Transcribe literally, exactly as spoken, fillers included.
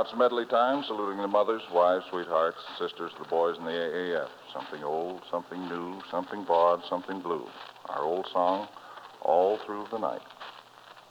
Scouts medley time, saluting the mothers, wives, sweethearts, sisters, the boys in the A A F. Something old, something new, something broad, something blue. Our old song, all through the night.